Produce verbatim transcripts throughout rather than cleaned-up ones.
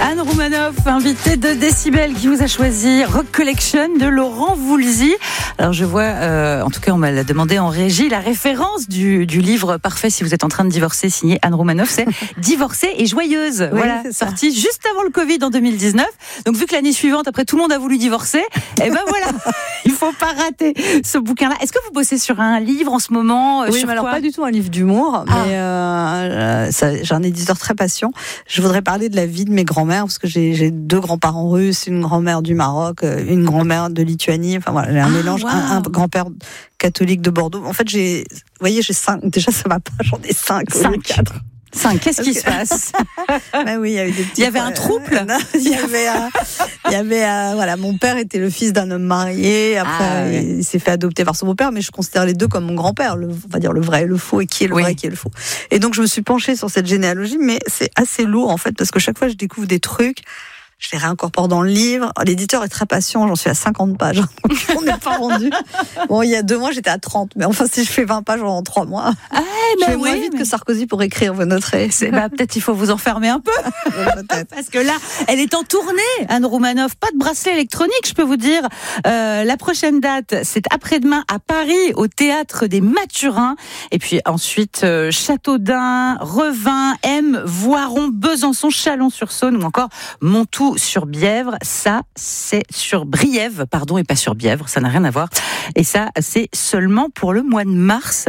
Anne Roumanoff, invitée de Décibel, qui vous a choisi Rock Collection de Laurent Voulzy. Alors je vois, euh, en tout cas on m'a demandé en régie, la référence du, du livre parfait si vous êtes en train de divorcer, signé Anne Roumanoff, c'est Divorcée et joyeuse. Oui, voilà, sorti juste avant le Covid en deux mille dix-neuf. Donc vu que l'année suivante, après tout le monde a voulu divorcer, et ben voilà, il faut pas rater ce bouquin-là. Est-ce que vous bossez sur un livre en ce moment? Oui, sur mais alors quoi? pas du tout un livre d'humour, Ah. mais euh, ça, j'ai un éditeur très patient. Je voudrais parler de la vie de mes grands-mères, parce que j'ai, j'ai deux grands-parents russes, une grand-mère du Maroc, une grand-mère de Lituanie. Enfin voilà, j'ai un Ah, mélange, wow. un, un grand-père catholique de Bordeaux. En fait, j'ai, vous voyez, j'ai cinq. Déjà, ça va pas. J'en ai cinq. Cinq. Quatre. Cinq. Qu'est-ce qui Ok. se passe? Ben oui, il y a eu des petits. Il y avait un trouble. Non, il y avait, un- il y avait, un- voilà, mon père était le fils d'un homme marié. Après, Ah, ouais. il s'est fait adopter par son beau-père, mais je considère les deux comme mon grand-père. Le, on va dire le vrai et le faux, et qui est le Oui. vrai, qui est le faux. Et donc, je me suis penchée sur cette généalogie, mais c'est assez lourd en fait, parce que chaque fois, je découvre des trucs. Je les réincorpore dans le livre. L'éditeur est très patient, j'en suis à cinquante pages. Donc on n'est pas rendu. Bon, il y a deux mois, j'étais à trente. Mais enfin, si je fais vingt pages en trois mois, Ah, je ben vais moins oui, vite mais- que Sarkozy pour écrire, vous noterez. C'est- bah, peut-être il faut vous enfermer un peu. Peut-être. Parce que là, elle est en tournée, Anne Roumanoff. Pas de bracelet électronique, je peux vous dire. Euh, la prochaine date, c'est après-demain à Paris, au Théâtre des Mathurins. Et puis ensuite, euh, Châteaudun, Revin, M, Voiron, Besançon, Chalon-sur-Saône ou encore Montoux-sur-Bièvre. Ça, c'est sur Briève, pardon, et pas sur Bièvre. Ça n'a rien à voir. Et ça, c'est seulement pour le mois de mars.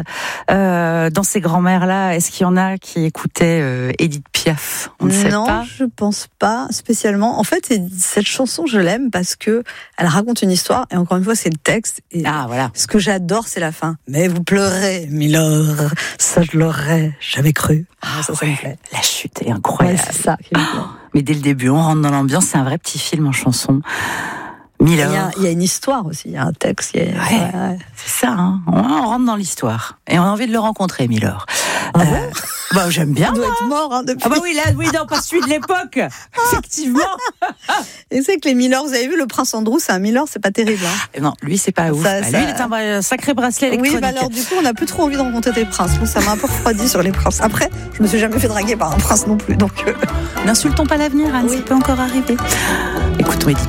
Euh, dans ces grands-mères-là, est-ce qu'il y en a qui écoutaient euh, Édith Piaf? On ne sait non, pas. je pense pas spécialement. En fait, c'est- cette chanson, je l'aime parce que elle raconte une histoire et encore une fois, c'est le texte. Et Ah, voilà. ce que j'adore, c'est la fin. Mais vous pleurez, Milord, ça je l'aurais jamais cru. Ah, ça, ça me ouais, plaît. la chute est Ouais, incroyable. c'est ça qui me plaît. Mais dès le début, on rentre dans l'ambiance. C'est un vrai petit film en chanson. Il Miller. y, a, il y a une histoire aussi, il y a un texte. Il y a... Ouais. ouais, ouais. C'est ça, hein. on, on rentre dans l'histoire. Et on a envie de le rencontrer, Miller. Ah Euh, bon bah, j'aime bien. Il doit être mort hein, depuis. Ah bah oui, là, oui, non, pas celui de l'époque. Effectivement. Et c'est que les Miller, vous avez vu, le prince Andrew, c'est un Miller, c'est pas terrible. Hein. Et non, lui, c'est pas ouf. Ça- Bah, ça- Lui, il est un bra- sacré bracelet électronique. Oui, bah alors du coup, on n'a plus trop envie de rencontrer des princes. Moi, ça m'a un peu refroidi sur les princes. Après, je me suis jamais fait draguer par un prince non plus. Donc, euh... N'insultons pas l'avenir, Anne, Oui. ça peut encore arriver. Écoutons Edith